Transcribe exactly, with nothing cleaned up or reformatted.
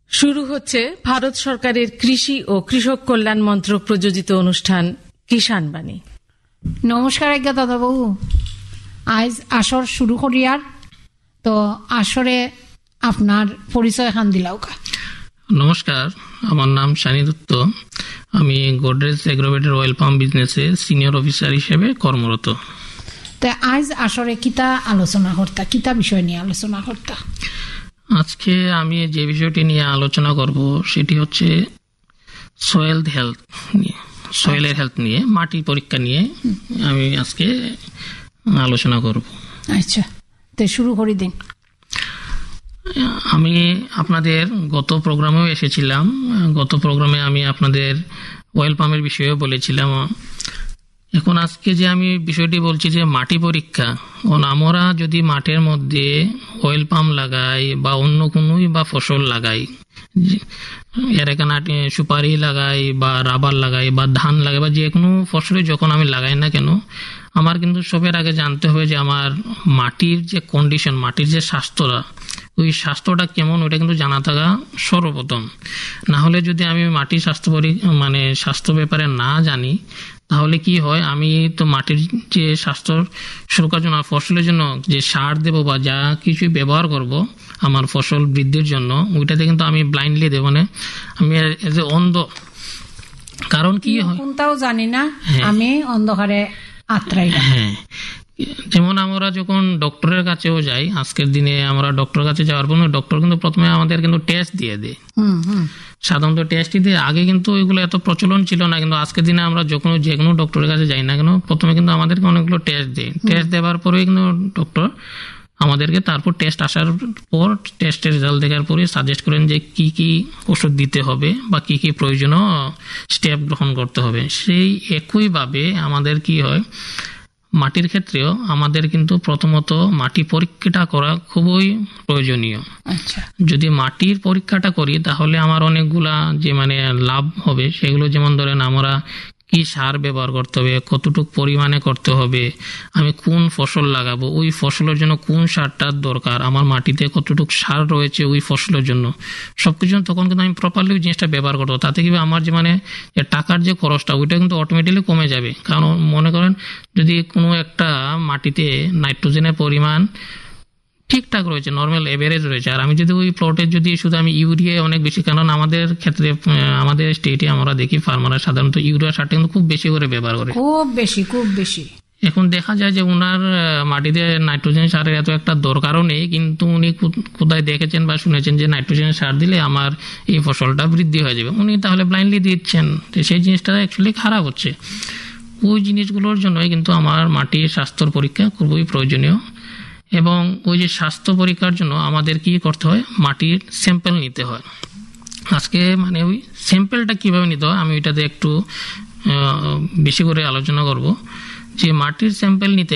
শুরু হচ্ছে ভারত সরকারের কৃষি ও কৃষক কল্যাণ মন্ত্রক প্রযোজিত অনুষ্ঠান কিষাণ বাণী। নমস্কার আজ্ঞা দাদাবাবু, আজ আসর শুরু করিয়ার তো আসরে আপনার পরিচয় খান দিলাও কা। নমস্কার, আমার নাম শানি দত্ত। আমি গোদরেজ এগ্রোভেটের অয়েল পাম্প বিজনেসে সিনিয়র অফিসার হিসেবে কর্মরত। তো আজ আসরে কিতা আলোচনা করতা, কিতা বিষয় নিয়ে আলোচনা করতা? আজকে আমি যে বিষয়টি নিয়ে আলোচনা করব সেটি হচ্ছে সয়েল হেলথ নিয়ে, সয়েলের হেলথ নিয়ে, মাটির পরীক্ষা নিয়ে আমি আজকে আলোচনা করব। আচ্ছা, তো শুরু করি দিন। আমি আপনাদের গত প্রোগ্রামেও এসেছিলাম। গত প্রোগ্রামে আমি আপনাদের অয়েল পাম্পের বিষয়েও বলেছিলাম। এখন আজকে যে আমি বিষয়টি বলছি যে মাটি পরীক্ষা, আমরা যদি মাটির মধ্যে অয়েল পাম্প লাগাই বা অন্য কোনোই বা ফসল লাগাই, এর এখানে সুপারি লাগাই বা রাবার লাগাই বা ধান লাগাই বা যে কোনো ফসলে যখন আমি লাগাই না কেন, আমার কিন্তু সবের আগে জানতে হবে যে আমার মাটির যে কন্ডিশন, মাটির যে স্বাস্থ্যটা, ওই স্বাস্থ্যটা কেমন, ওইটা কিন্তু জানা থাকা সর্বপ্রথম। না হলে যদি আমি মাটির স্বাস্থ্য মানে স্বাস্থ্য ব্যাপারে না জানি, তাহলে কি হয়, আমি তো মাটির যে স্বাস্থ্য সুরক্ষার জন্য ফসলের জন্য যে সার দেবো বা যা কিছু ব্যবহার করব আমার ফসল বৃদ্ধির জন্য, ওইটাতে কিন্তু আমি ব্লাইন্ডলি দেবো না, আমি এজ এ অন্ধ। কারণ কি হয়, কোনটাও জানি না, আমি অন্ধকারে আত্রাই। হ্যাঁ, যেমন আমরা যখন ডক্টরের কাছেও যাই, আজকের দিনে আমরা ডক্টরের কাছে যাওয়ার পর ডক্টর কিন্তু প্রথমে আমাদের কিন্তু টেস্ট দিয়ে দেয়। সাধারণত টেস্টই দিয়ে, আগে কিন্তু ওইগুলো এত প্রচলন ছিল না, কিন্তু আজকের দিনে আমরা যখন যে কোনো ডক্টরের কাছে যাই না কেন, প্রথমে কিন্তু আমাদেরকে অনেকগুলো টেস্ট দেয়। টেস্ট দেওয়ার পরে কিন্তু ডক্টর আমাদেরকে তারপর টেস্ট আসার পর টেস্টের রেজাল্ট দেখার পরে সাজেস্ট করেন যে কি কি ওষুধ দিতে হবে বা কি কি প্রয়োজনীয় স্টেপ গ্রহণ করতে হবে। সেই একইভাবে আমাদের কি হয়, মাটির ক্ষেত্রেও আমাদের কিন্তু প্রথমত মাটি পরীক্ষাটা করা খুবই প্রয়োজনীয়। আচ্ছা, যদি মাটির পরীক্ষাটা করি তাহলে আমার অনেকগুলা যে মানে লাভ হবে, সেগুলো যেমন ধরেন আমরা কি সার ব্যবহার করতে হবে, কতটুকু পরিমাণে করতে হবে, আমি কোন ফসল লাগাবো, ওই ফসলের জন্য কোন সারটার দরকার, আমার মাটিতে কতটুকু সার রয়েছে ওই ফসলের জন্য, সবকিছু তখন কিন্তু আমি প্রপারলি ওই জিনিসটা ব্যবহার করবো। তাতে কি আমার যে মানে টাকার যে খরচটা, ওইটা কিন্তু অটোমেটিক্যালি কমে যাবে। কারণ মনে করেন যদি কোনো একটা মাটিতে নাইট্রোজেনের পরিমাণ ঠিকঠাক রয়েছে, নর্মাল এভারেজ রয়েছে, আর আমি যদি ওই প্লটে যদি শুধু আমি ইউরিয়া অনেক বেশি, কারণ আমাদের ক্ষেত্রে আমাদের স্টেটে আমরা দেখি ফার্মাররা সাধারণত ইউরিয়া সারটা কিন্তু খুব বেশি করে ব্যবহার করে, খুব বেশি খুব বেশি। এখন দেখা যায় যে ওনার মাটিতে নাইট্রোজেন সারের এত একটা দরকারও নেই, কিন্তু উনি কোথায় দেখেছেন বা শুনেছেন যে নাইট্রোজেন সার দিলে আমার এই ফসলটা বৃদ্ধি হয়ে যাবে, উনি তাহলে ব্লাইন্ডলি দিচ্ছেন। সেই জিনিসটা অ্যাকচুয়ালি খারাপ হচ্ছে। ওই জিনিসগুলোর জন্যই কিন্তু আমার মাটির স্বাস্থ্যর পরীক্ষা খুবই প্রয়োজনীয়। এবং ওই যে স্বাস্থ্য পরীক্ষার জন্য আমাদের কি করতে হয়, মাটির স্যাম্পল নিতে হয়। আজকে মানে ওই স্যাম্পলটা কিভাবে নিতে হয় আমি ওইটাতে একটু বেশি করে আলোচনা করব। যে মাটির স্যাম্পল নিতে